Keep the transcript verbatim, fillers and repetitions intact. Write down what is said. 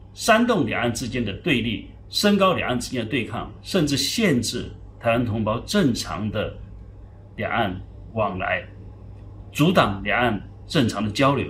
煽动两岸之间的对立，升高两岸之间的对抗，甚至限制台湾同胞正常的两岸往来，阻挡两岸正常的交流。